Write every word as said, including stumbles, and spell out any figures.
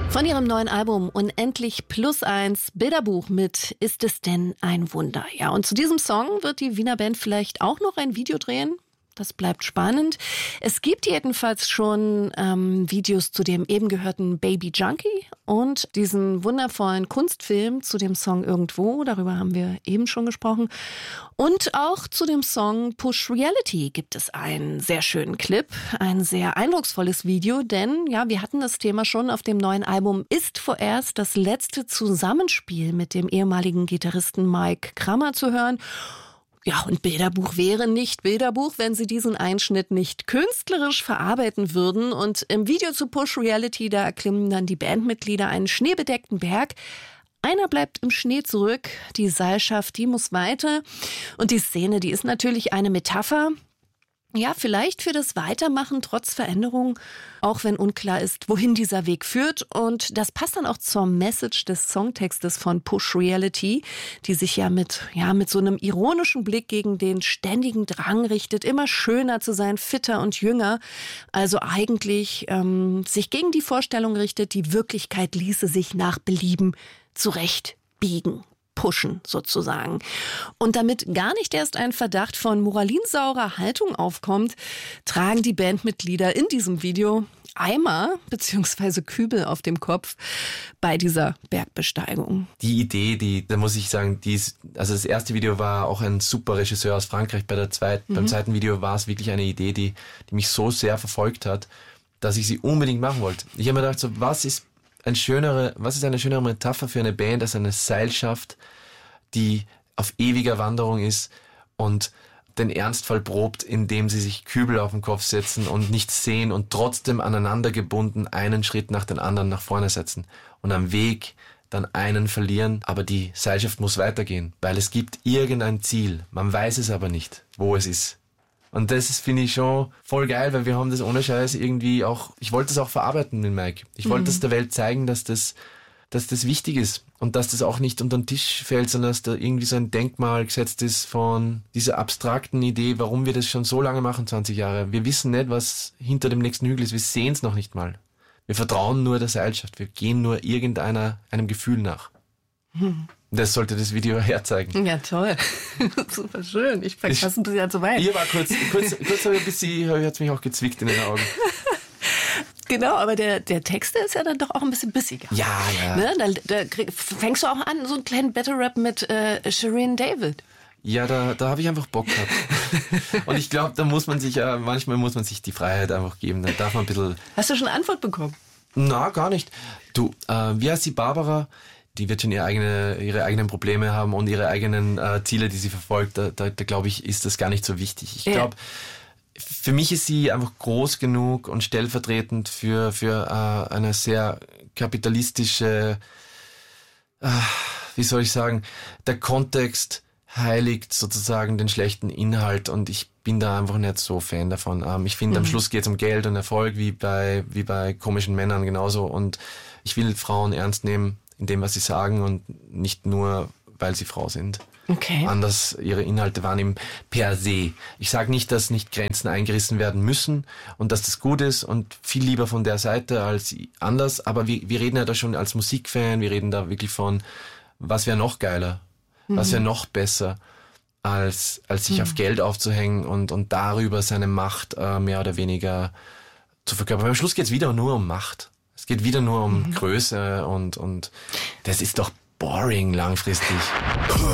Von ihrem neuen Album Unendlich plus eins, Bilderbuch mit Ist es denn ein Wunder? Ja, und zu diesem Song wird die Wiener Band vielleicht auch noch ein Video drehen. Das bleibt spannend. Es gibt jedenfalls schon ähm, Videos zu dem eben gehörten Baby Junkie und diesen wundervollen Kunstfilm zu dem Song Irgendwo. Darüber haben wir eben schon gesprochen. Und auch zu dem Song Push Reality gibt es einen sehr schönen Clip, ein sehr eindrucksvolles Video, denn ja, wir hatten das Thema schon auf dem neuen Album Ist vorerst das letzte Zusammenspiel mit dem ehemaligen Gitarristen Mike Krammer zu hören. Ja, und Bilderbuch wäre nicht Bilderbuch, wenn sie diesen Einschnitt nicht künstlerisch verarbeiten würden. Und im Video zu Push Reality, da erklimmen dann die Bandmitglieder einen schneebedeckten Berg. Einer bleibt im Schnee zurück, die Seilschaft, die muss weiter. Und die Szene, die ist natürlich eine Metapher. Ja, vielleicht für das Weitermachen trotz Veränderung, auch wenn unklar ist, wohin dieser Weg führt. Und das passt dann auch zur Message des Songtextes von Push Reality, die sich ja mit, ja, mit so einem ironischen Blick gegen den ständigen Drang richtet, immer schöner zu sein, fitter und jünger. Also eigentlich ähm, sich gegen die Vorstellung richtet, die Wirklichkeit ließe sich nach Belieben zurechtbiegen. Pushen sozusagen. Und damit gar nicht erst ein Verdacht von moralinsaurer Haltung aufkommt, tragen die Bandmitglieder in diesem Video Eimer bzw. Kübel auf dem Kopf bei dieser Bergbesteigung. Die Idee, die, da muss ich sagen, die ist, also das erste Video war auch ein super Regisseur aus Frankreich. Bei der zweiten, mhm. beim zweiten Video war es wirklich eine Idee, die, die mich so sehr verfolgt hat, dass ich sie unbedingt machen wollte. Ich habe mir gedacht, so, was ist ein schönere, was ist eine schönere Metapher für eine Band als eine Seilschaft, die auf ewiger Wanderung ist und den Ernstfall probt, indem sie sich Kübel auf den Kopf setzen und nichts sehen und trotzdem aneinander gebunden einen Schritt nach den anderen nach vorne setzen und am Weg dann einen verlieren, aber die Seilschaft muss weitergehen, weil es gibt irgendein Ziel, man weiß es aber nicht, wo es ist. Und das ist, finde ich, schon voll geil, weil wir haben das ohne Scheiß irgendwie auch, ich wollte das auch verarbeiten mit Mike. Ich wollte das der Welt zeigen, dass das, dass das wichtig ist und dass das auch nicht unter den Tisch fällt, sondern dass da irgendwie so ein Denkmal gesetzt ist von dieser abstrakten Idee, warum wir das schon so lange machen, zwanzig Jahre. Wir wissen nicht, was hinter dem nächsten Hügel ist, wir sehen es noch nicht mal. Wir vertrauen nur der Seilschaft, wir gehen nur irgendeiner, einem Gefühl nach. Hm. Das sollte das Video herzeigen. Ja, toll. Super schön. Ich fange fast ein bisschen zu weinen. Ihr war kurz, kurz, kurz habe ich ein bisschen, hat es mich auch gezwickt in den Augen. Genau, aber der, der Text ist ja dann doch auch ein bisschen bissiger. Ja, ja. Ne? Da, da krieg, fängst du auch an, so einen kleinen Battle Rap mit äh, Shirin David. Ja, da, da habe ich einfach Bock gehabt. Und ich glaube, da muss man sich ja, manchmal muss man sich die Freiheit einfach geben. Da darf man ein bisschen... Hast du schon eine Antwort bekommen? Na, gar nicht. Du, äh, wie heißt die Barbara? Die wird schon ihre, eigene, ihre eigenen Probleme haben und ihre eigenen äh, Ziele, die sie verfolgt. Da, da, da glaube ich, ist das gar nicht so wichtig. Ich glaube, ja. Für mich ist sie einfach groß genug und stellvertretend für, für äh, eine sehr kapitalistische, äh, wie soll ich sagen, der Kontext heiligt sozusagen den schlechten Inhalt und ich bin da einfach nicht so Fan davon. Ähm, ich finde, mhm. am Schluss geht es um Geld und Erfolg, wie bei, wie bei komischen Männern genauso und ich will Frauen ernst nehmen in dem, was sie sagen und nicht nur, weil sie Frau sind. Okay. Anders ihre Inhalte wahrnehmen per se. Ich sage nicht, dass nicht Grenzen eingerissen werden müssen und dass das gut ist und viel lieber von der Seite als anders, aber wir, wir reden ja da schon als Musikfan, wir reden da wirklich von, was wäre noch geiler, mhm. was wäre noch besser, als, als sich mhm. auf Geld aufzuhängen und, und darüber seine Macht äh, mehr oder weniger zu verkörpern. Aber am Schluss geht es wieder nur um Macht. Es geht wieder nur um mhm. Größe und, und das ist doch boring langfristig.